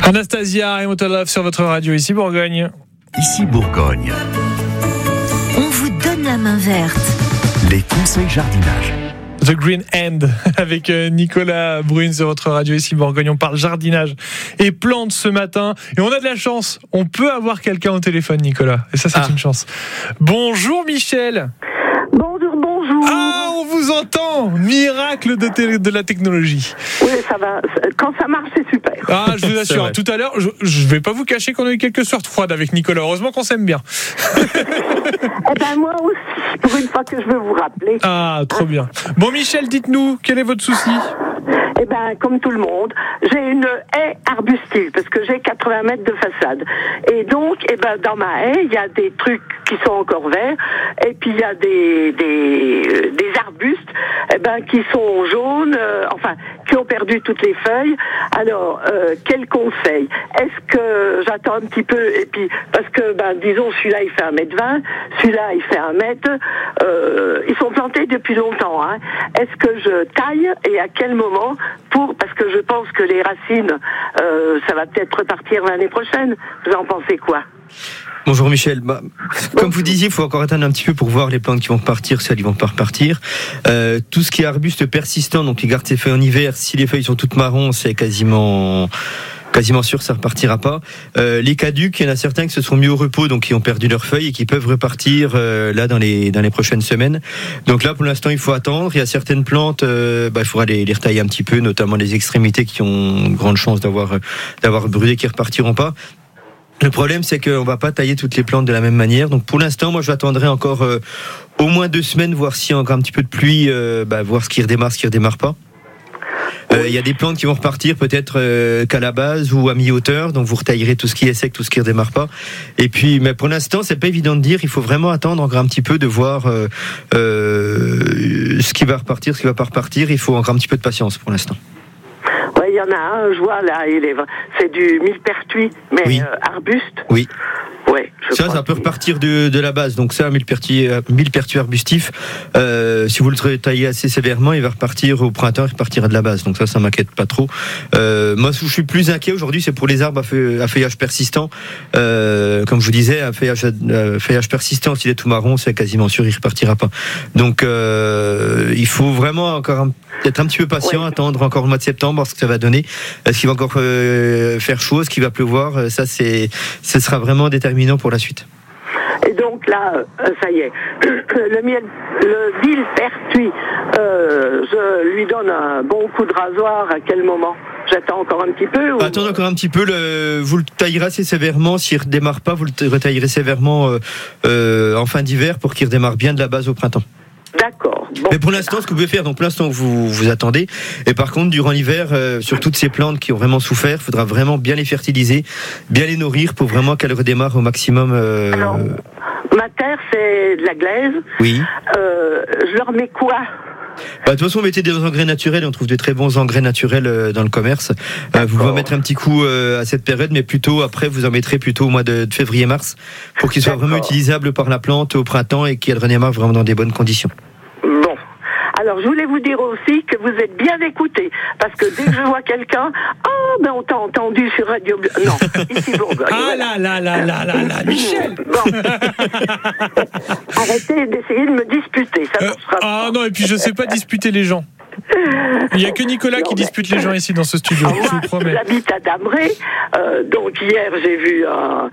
Anastasia et Motor Love sur votre radio, ici Bourgogne. Ici Bourgogne. On vous donne la main verte. Les conseils jardinage. The Green End avec Nicolas Brune sur votre radio, ici Bourgogne. On parle jardinage et plantes ce matin. Et on a de la chance. On peut avoir quelqu'un au téléphone, Nicolas. Et ça, c'est une chance. Bonjour Michel. Bonjour. Ah, on vous entend. Miracle de la technologie. Oui, ça va. Quand ça marche, c'est super. Ah, je vous assure. Tout à l'heure, je vais pas vous cacher qu'on a eu quelques soirées froides avec Nicolas. Heureusement qu'on s'aime bien. Eh ben, moi aussi, pour une fois que je veux vous rappeler. Ah, trop bien. Bon, Michel, dites-nous, quel est votre souci ? Eh ben, comme tout le monde, j'ai une haie arbustive parce que j'ai 80 mètres de façade. Et donc, eh ben, dans ma haie, il y a des trucs qui sont encore verts, et puis il y a des arbustes, eh ben, qui sont jaunes, qui ont perdu toutes les feuilles. Alors, quel conseil ? Est-ce que j'attends un petit peu, et puis, parce que, disons, celui-là, il fait 1m20, celui-là, il fait 1 mètre, ils sont plantés depuis longtemps, hein. Est-ce que je taille, et à quel moment, parce que je pense que les racines, ça va peut-être repartir l'année prochaine. Vous en pensez quoi ? Bonjour Michel. Comme vous disiez, il faut encore attendre un petit peu pour voir les plantes qui vont repartir, si elles vont pas repartir. Tout ce qui est arbuste persistant, donc qui garde ses feuilles en hiver, si les feuilles sont toutes marron, c'est quasiment sûr, ça repartira pas. Les caducs, il y en a certains qui se sont mis au repos, donc qui ont perdu leurs feuilles et qui peuvent repartir là dans les prochaines semaines. Donc là, pour l'instant, il faut attendre. Il y a certaines plantes, il faudra les retailler un petit peu, notamment les extrémités qui ont une grande chance d'avoir brûlé, qui repartiront pas. Le problème, c'est qu'on va pas tailler toutes les plantes de la même manière. Donc pour l'instant, moi, j'attendrai encore au moins 2 semaines, voir s'il y a encore un petit peu de pluie, voir ce qui redémarre pas. Il y a des plantes qui vont repartir peut-être qu'à la base ou à mi-hauteur, donc vous retaillerez tout ce qui est sec, tout ce qui ne redémarre pas. Et puis, mais pour l'instant, c'est pas évident de dire. Il faut vraiment attendre encore un petit peu de voir ce qui va repartir, ce qui va pas repartir. Il faut encore un petit peu de patience pour l'instant. Ouais, il y en a un, je vois là, c'est du millepertuis, mais oui. Arbuste. Oui. Ouais, ça peut repartir de la base. Donc ça, un millepertuis arbustif, si vous le taillez assez sévèrement, il va repartir au printemps, il repartira de la base. Donc ça m'inquiète pas trop. Moi, je suis plus inquiet aujourd'hui, c'est pour les arbres à feuillage persistant. Comme je vous disais, un feuillage persistant, s'il est tout marron, c'est quasiment sûr, il repartira pas. Donc il faut vraiment encore être un petit peu patient, attendre encore le mois de septembre, voir ce que ça va donner. Est-ce qu'il va encore faire chaud, est-ce qu'il va pleuvoir ? Ça, ce sera vraiment déterminant pour la suite. Et donc là, ça y est, le millepertuis, je lui donne un bon coup de rasoir à quel moment ? J'attends encore un petit peu ou... Attends encore un petit peu, vous le taillerez assez sévèrement. S'il ne redémarre pas, vous le retaillerez sévèrement en fin d'hiver pour qu'il redémarre bien de la base au printemps. D'accord. Bon, mais pour l'instant, ce que vous pouvez faire, donc pour l'instant vous attendez, et par contre durant l'hiver, sur toutes ces plantes qui ont vraiment souffert, il faudra vraiment bien les fertiliser, bien les nourrir pour vraiment qu'elles redémarrent au maximum. Alors, ma terre c'est de la glaise. Oui. Je leur mets quoi ? De toute façon, mettez des engrais naturels. On trouve des très bons engrais naturels dans le commerce. Vous pouvez en mettre un petit coup à cette période, mais plutôt après, vous en mettrez plutôt au mois de février-mars pour qu'il soit vraiment utilisable par la plante au printemps et qu'elle redémarre vraiment dans des bonnes conditions. Bon. Alors, je voulais vous dire aussi que vous êtes bien écoutés, parce que dès que je vois quelqu'un, on t'a entendu sur Radio... Non, ici Bourgogne. Ah là, Michel. Bon. Arrêtez d'essayer de me disputer, ça marchera pas. Non, et puis je sais pas disputer les gens. Il n'y a que Nicolas qui dispute les gens ici dans ce studio, je vous promets. J'habite à Damerey, donc hier j'ai vu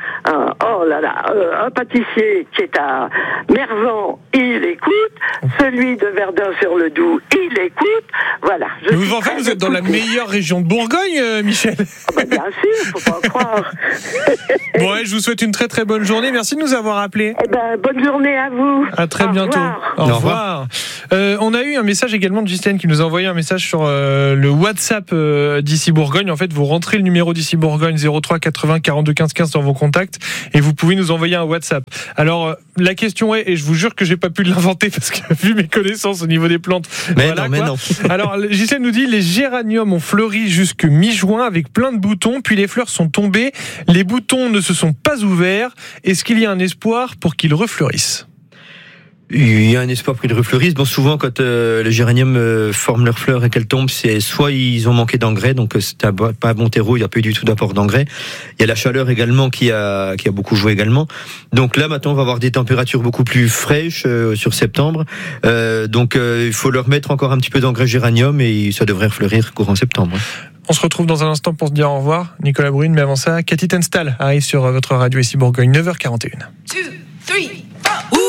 un pâtissier qui est à Mervan, il écoute, celui de Verdun-sur-le-Doubs, il écoute, voilà. Vous êtes dans la meilleure région de Bourgogne, Michel. Bien sûr, faut pas en croire. Bon, je vous souhaite une très très bonne journée, merci de nous avoir appelés. Bonne journée à vous. À très bientôt. Au revoir. On a eu un message également de Ghislaine qui nous a envoyé un message sur le WhatsApp d'Ici Bourgogne. En fait, vous rentrez le numéro d'Ici Bourgogne 03 80 42 15 15 dans vos contacts et vous pouvez nous envoyer un WhatsApp. Alors, la question est, et je vous jure que j'ai pas pu l'inventer parce que vu mes connaissances au niveau des plantes. Mais non. Alors, Ghislaine nous dit, les géraniums ont fleuri jusque mi-juin avec plein de boutons, puis les fleurs sont tombées, les boutons ne se sont pas ouverts. Est-ce qu'il y a un espoir pour qu'ils refleurissent ? Il y a un espoir qu'ils refleurissent. Bon, souvent, quand les géraniums forment leurs fleurs et qu'elles tombent, c'est soit ils ont manqué d'engrais, donc c'était pas un bon terreau, il n'y a pas eu du tout d'apport d'engrais. Il y a la chaleur également qui a beaucoup joué également. Donc là, maintenant, on va avoir des températures beaucoup plus fraîches sur septembre. Donc il faut leur mettre encore un petit peu d'engrais géranium et ça devrait refleurir courant septembre. On se retrouve dans un instant pour se dire au revoir, Nicolas Brune, mais avant ça, Cathy Tenstal arrive sur votre radio ici Bourgogne, 9h41. 2, 3, 4.